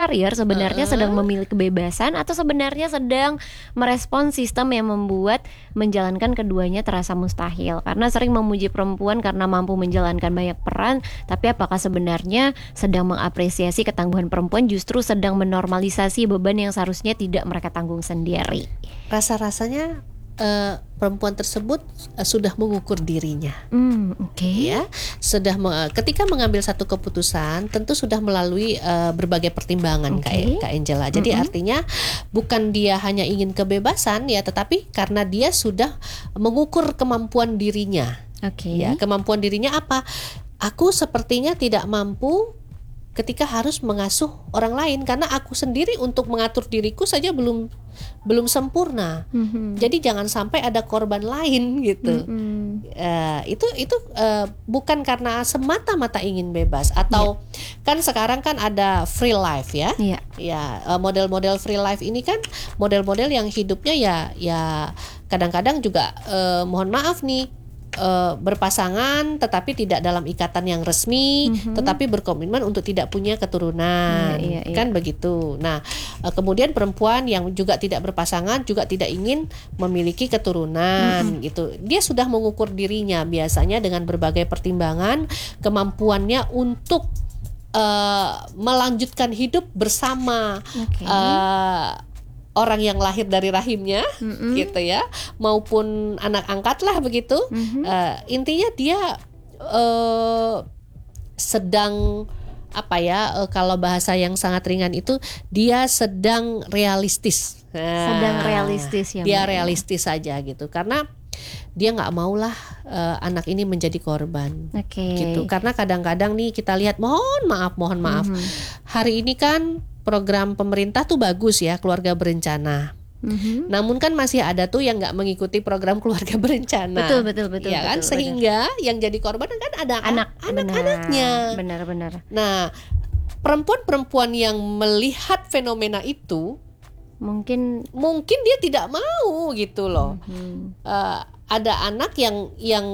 karir sebenarnya sedang memilih kebebasan atau sebenarnya sedang merespon sistem yang membuat menjalankan keduanya terasa mustahil. Karena sering memuji perempuan karena mampu menjalankan banyak peran, tapi apakah sebenarnya sedang mengapresiasi ketangguhan perempuan justru sedang menormalisasi beban yang seharusnya tidak mereka tanggung sendiri? Rasa-rasanya perempuan tersebut sudah mengukur dirinya, ya, ketika mengambil satu keputusan tentu sudah melalui berbagai pertimbangan, Kak Angela. Jadi artinya bukan dia hanya ingin kebebasan ya, tetapi karena dia sudah mengukur kemampuan dirinya. Ya, kemampuan dirinya apa? Aku sepertinya tidak mampu ketika harus mengasuh orang lain, karena aku sendiri untuk mengatur diriku saja belum sempurna. Jadi jangan sampai ada korban lain gitu. Itu bukan karena semata-mata ingin bebas atau kan sekarang kan ada free life ya. Model-model free life ini kan model-model yang hidupnya ya kadang-kadang juga mohon maaf nih, berpasangan tetapi tidak dalam ikatan yang resmi, tetapi berkomitmen untuk tidak punya keturunan, kan begitu. Nah, kemudian perempuan yang juga tidak berpasangan juga tidak ingin memiliki keturunan, gitu. Dia sudah mengukur dirinya biasanya dengan berbagai pertimbangan kemampuannya untuk melanjutkan hidup bersama orang yang lahir dari rahimnya, gitu ya, maupun anak angkat lah begitu. Intinya dia sedang kalau bahasa yang sangat ringan itu dia sedang realistis. Sedang realistis ya. Dia realistis saja gitu, karena dia nggak maulah anak ini menjadi korban, gitu. Karena kadang-kadang nih kita lihat, mohon maaf, hari ini kan program pemerintah tuh bagus ya, keluarga berencana. Namun kan masih ada tuh yang nggak mengikuti program keluarga berencana. Betul. Ya kan, sehingga yang jadi korban kan ada anak-anaknya. Benar. Nah, perempuan-perempuan yang melihat fenomena itu mungkin dia tidak mau gitu loh. Ada anak yang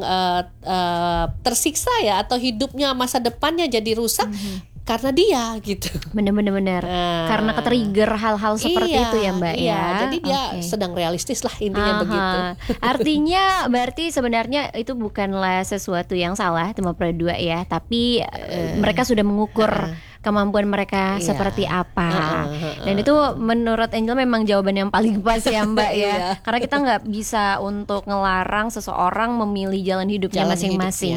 tersiksa ya, atau hidupnya masa depannya jadi rusak karena dia gitu. Benar. Karena ketrigger hal-hal seperti itu ya Mbak ya. Jadi dia sedang realistis lah intinya begitu. Artinya berarti sebenarnya itu bukanlah sesuatu yang salah Tema Pro 2 ya, tapi mereka sudah mengukur kemampuan mereka seperti apa. Dan itu menurut Angel memang jawaban yang paling pas ya Mbak ya. Karena kita nggak bisa untuk ngelarang seseorang memilih jalan hidupnya masing-masing.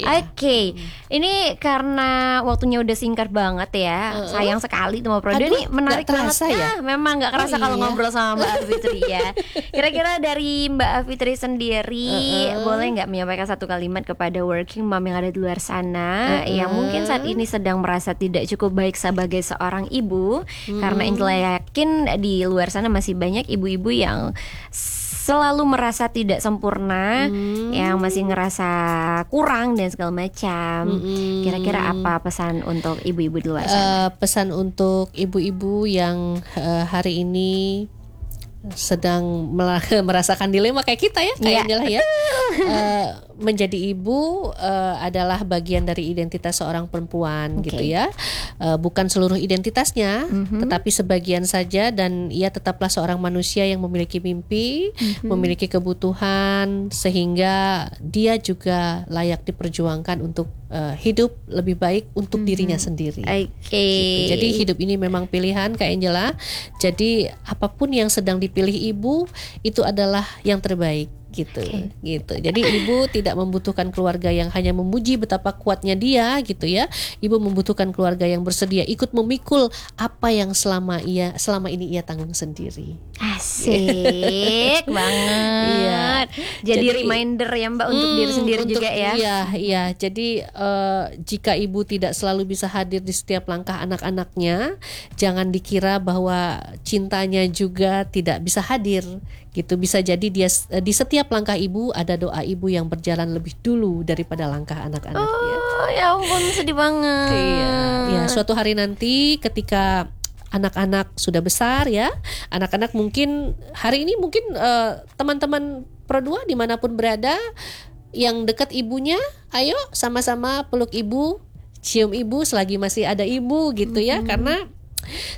Ini karena waktunya udah singkat banget ya. Sayang sekali Tema Pro 2 ini menarik banget ya. Memang nggak kerasa kalau ngobrol sama Mbak Fitri ya. Kira-kira dari Mbak Fitri sendiri boleh nggak menyampaikan satu kalimat kepada working mom yang ada di luar sana yang mungkin saat ini sedang merasa tidak cukup baik sebagai seorang ibu, karena Angela yakin di luar sana masih banyak ibu-ibu yang selalu merasa tidak sempurna, yang masih ngerasa kurang dan segala macam. Kira-kira apa pesan untuk ibu-ibu di luar sana? Pesan untuk ibu-ibu yang hari ini sedang merasakan dilema kayak kita ya, kayak Angela ya. Menjadi ibu adalah bagian dari identitas seorang perempuan, gitu ya. Bukan seluruh identitasnya, tetapi sebagian saja, dan ia tetaplah seorang manusia yang memiliki mimpi, memiliki kebutuhan, sehingga dia juga layak diperjuangkan untuk hidup lebih baik untuk dirinya sendiri. Gitu. Jadi hidup ini memang pilihan, Kak Angela. Jadi apapun yang sedang dipilih ibu itu adalah yang terbaik. Gitu. Jadi ibu tidak membutuhkan keluarga yang hanya memuji betapa kuatnya dia, gitu ya. Ibu membutuhkan keluarga yang bersedia ikut memikul apa yang selama ini ia tanggung sendiri. Asik banget. Jadi reminder ya Mbak untuk diri sendiri juga ya. Iya. Jadi jika ibu tidak selalu bisa hadir di setiap langkah anak-anaknya, jangan dikira bahwa cintanya juga tidak bisa hadir. Gitu, bisa jadi dia di setiap langkah ibu ada doa ibu yang berjalan lebih dulu daripada langkah anak-anaknya. Ya ampun, sedih banget. Iya, suatu hari nanti ketika anak-anak sudah besar ya, anak-anak mungkin hari ini mungkin teman-teman Pro 2 dimanapun berada yang dekat ibunya, ayo sama-sama peluk ibu, cium ibu selagi masih ada ibu, gitu ya. Karena